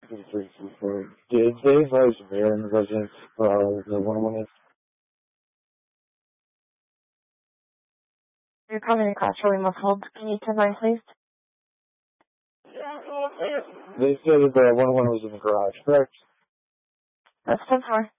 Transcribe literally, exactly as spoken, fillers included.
Three, two, four. Did they advise where in the residence uh, the one one is? You're coming across really muffled. Can you turn on, please? They said that the one one was in the garage, correct? That's ten four.